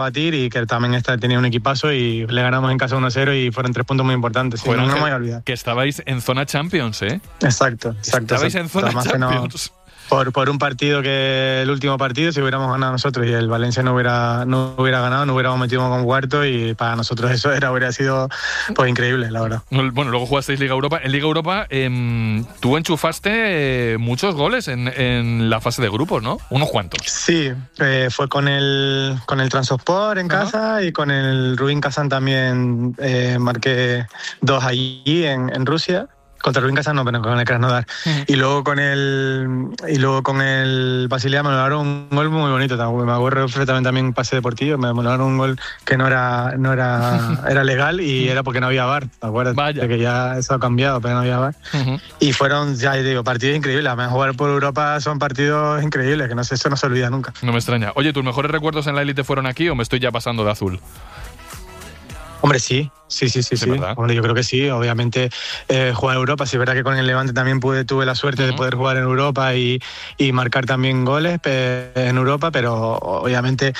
batir y que también tenía un equipazo y le ganamos en casa 1-0 y fueron 3 puntos muy importantes. Sí, no me voy a olvidar. Que estabais en zona Champions, ¿eh? Exacto. Estabais en zona Champions. Por un partido que el último partido, si hubiéramos ganado nosotros y el Valencia no hubiera ganado, no hubiéramos metido con cuarto y para nosotros eso habría sido pues increíble, la verdad. Bueno, luego jugasteis Liga Europa. En Liga Europa tú enchufaste muchos goles en la fase de grupos, ¿no? Unos cuantos. Sí, fue con el Trabzonspor en casa y con el Rubin Kazan también marqué 2 allí en Rusia. Contra Rubin Kazan no, pero con el Krasnodar. Y luego con el Basilea me mandaron un gol muy bonito. Me acuerdo perfectamente también pase deportivo. Me mandaron un gol que era legal y era porque no había VAR. ¿Te acuerdas? Vaya. De que ya eso ha cambiado, pero no había VAR. Y fueron, ya digo, partidos increíbles. Además, jugar por Europa son partidos increíbles, que eso no se olvida nunca. No me extraña. Oye, ¿tus mejores recuerdos en la élite fueron aquí o me estoy ya pasando de azul? Hombre, sí. Hombre, yo creo que sí. Obviamente jugar en Europa. Sí, es verdad que con el Levante también tuve la suerte de poder jugar en Europa y marcar también goles en Europa, pero obviamente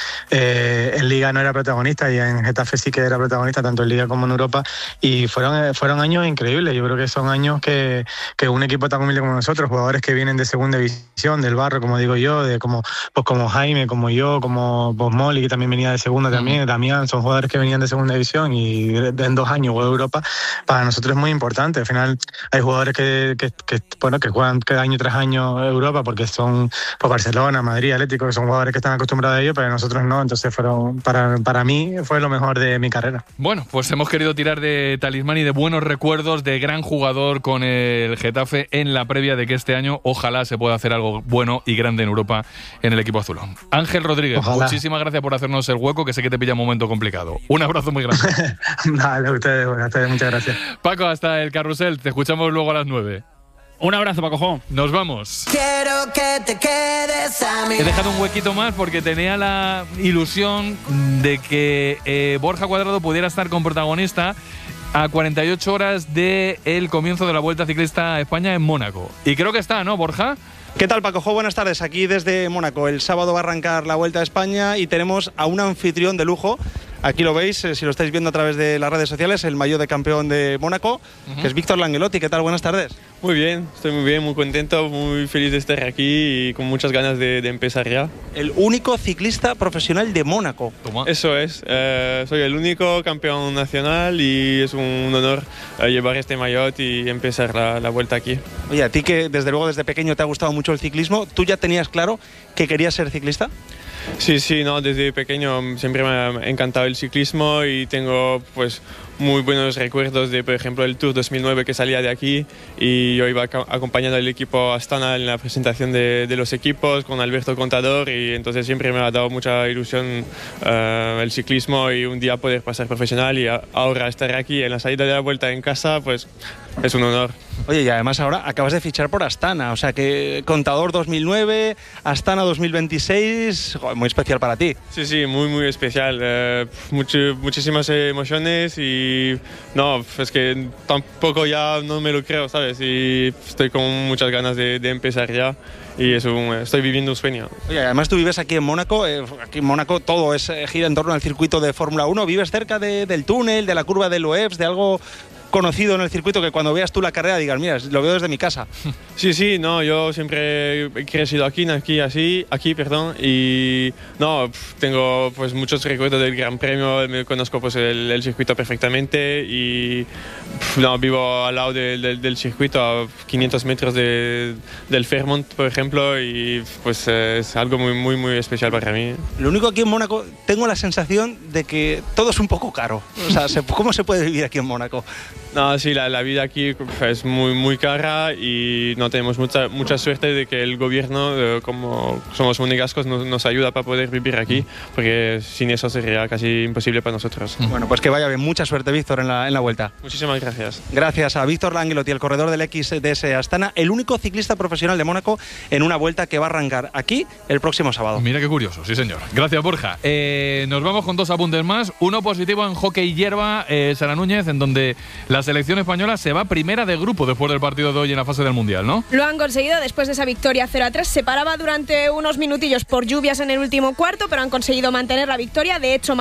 en Liga no era protagonista y en Getafe sí que era protagonista, tanto en Liga como en Europa. Y fueron años increíbles. Yo creo que son años que un equipo tan humilde como nosotros, jugadores que vienen de segunda división, del barro, como digo yo, como Jaime, como yo, como Molly, que también venía de segunda también, Damián, son jugadores que venían de segunda división y en 2 años jugar Europa para nosotros es muy importante. Al final hay jugadores que juegan año tras año Europa porque son Barcelona, Madrid, Atlético, que son jugadores que están acostumbrados a ello, pero nosotros no. Entonces para mí fue lo mejor de mi carrera. Bueno, pues hemos querido tirar de talismán y de buenos recuerdos de gran jugador con el Getafe en la previa de que este año ojalá se pueda hacer algo bueno y grande en Europa en el equipo azulón. Ángel Rodríguez, ojalá. Muchísimas gracias por hacernos el hueco, que sé que te pilla un momento complicado. Un abrazo muy grande. Vale, a ustedes, muchas gracias. Paco, hasta el carrusel. Te escuchamos luego a las 9. Un abrazo, Paco. Nos vamos. Quiero que te quedes a mí. He dejado un huequito más porque tenía la ilusión de que Borja Cuadrado pudiera estar con protagonista a 48 horas del comienzo de la Vuelta Ciclista a España en Mónaco. Y creo que está, ¿no, Borja? ¿Qué tal, Paco? Buenas tardes, aquí desde Mónaco. El sábado va a arrancar la Vuelta a España y tenemos a un anfitrión de lujo. Aquí lo veis, si lo estáis viendo a través de las redes sociales, el maillot de campeón de Mónaco, que es Víctor Langelotti. ¿Qué tal? Buenas tardes. Muy bien, estoy muy bien, muy contento, muy feliz de estar aquí y con muchas ganas de empezar ya. El único ciclista profesional de Mónaco. Toma. Eso es, soy el único campeón nacional y es un honor llevar este maillot y empezar la vuelta aquí. Oye, a ti que desde luego desde pequeño te ha gustado mucho el ciclismo, ¿tú ya tenías claro que querías ser ciclista? Sí, no, desde pequeño siempre me ha encantado el ciclismo y tengo pues muy buenos recuerdos de, por ejemplo, el Tour 2009 que salía de aquí y yo iba acompañando al equipo Astana en la presentación de los equipos con Alberto Contador y entonces siempre me ha dado mucha ilusión el ciclismo y un día poder pasar profesional y ahora estar aquí en la salida de la Vuelta en casa, pues es un honor. Oye, y además ahora acabas de fichar por Astana, o sea que Contador 2009, Astana 2026, muy especial para ti. Sí, muy especial, muchísimas emociones y no, es que tampoco ya no me lo creo, ¿sabes? Y estoy con muchas ganas de empezar ya y estoy viviendo un sueño. Oye, además tú vives aquí en Mónaco, todo gira en torno al circuito de Fórmula 1, vives cerca del túnel, de la curva de Loebs, de algo conocido en el circuito que cuando veas tú la carrera digas, mira, lo veo desde mi casa. Sí, no, yo siempre he crecido aquí y no, tengo pues muchos recuerdos del Gran Premio, me conozco pues el circuito perfectamente y no, vivo al lado del circuito a 500 metros del Fairmont, por ejemplo, y pues es algo muy especial para mí. Lo único aquí en Mónaco, tengo la sensación de que todo es un poco caro. O sea, ¿cómo se puede vivir aquí en Mónaco? No, sí, la vida aquí es muy cara y no tenemos mucha suerte de que el gobierno, como somos monegascos, nos ayuda para poder vivir aquí, porque sin eso sería casi imposible para nosotros. Bueno, pues que vaya bien. Mucha suerte, Víctor, en la vuelta. Muchísimas gracias. Gracias a Víctor Langelotti, el corredor del XDS Astana, el único ciclista profesional de Mónaco en una vuelta que va a arrancar aquí el próximo sábado. Mira qué curioso, sí señor. Gracias, Borja. Nos vamos con 2 apuntes más. Uno positivo en hockey hierba, Sara Núñez, en donde las la selección española se va primera de grupo después del partido de hoy en la fase del Mundial, ¿no? Lo han conseguido después de esa victoria 0-3. Se paraba durante unos minutillos por lluvias en el último cuarto, pero han conseguido mantener la victoria. De hecho,